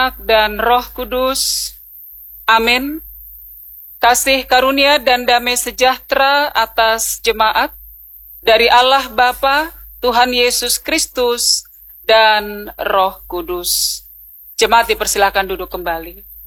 Anak, dan Roh Kudus. Amin. Kasih karunia dan damai sejahtera atas jemaat dari Allah Bapa, Tuhan Yesus Kristus, dan Roh Kudus. Jemaat dipersilakan duduk kembali.